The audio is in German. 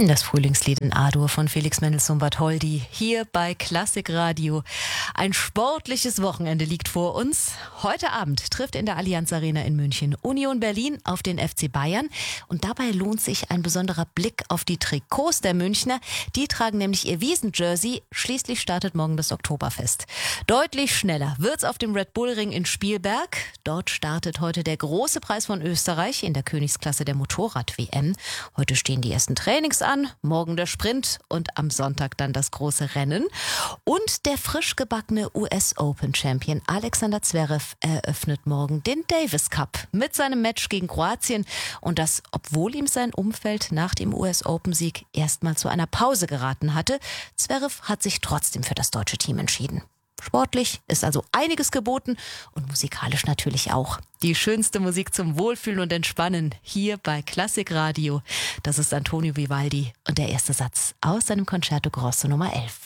Das Frühlingslied in A-Dur von Felix Mendelssohn-Bartholdy hier bei Klassikradio. Ein sportliches Wochenende liegt vor uns. Heute Abend trifft in der Allianz Arena in München Union Berlin auf den FC Bayern. Und dabei lohnt sich ein besonderer Blick auf die Trikots der Münchner. Die tragen nämlich ihr Wiesen-Jersey. Schließlich startet morgen das Oktoberfest. Deutlich schneller wird's auf dem Red Bull Ring in Spielberg. Dort startet heute der große Preis von Österreich in der Königsklasse der Motorrad-WM. Heute stehen die ersten Trainings an, morgen der Sprint und am Sonntag dann das große Rennen. Und der frisch gebackene US Open Champion Alexander Zverev eröffnet morgen den Davis Cup mit seinem Match gegen Kroatien. Und das, obwohl ihm sein Umfeld nach dem US Open Sieg erstmal zu einer Pause geraten hatte. Zverev hat sich trotzdem für das deutsche Team entschieden. Sportlich ist also einiges geboten und musikalisch natürlich auch. Die schönste Musik zum Wohlfühlen und Entspannen hier bei Klassikradio. Das ist Antonio Vivaldi und der erste Satz aus seinem Concerto Grosso Nummer 11.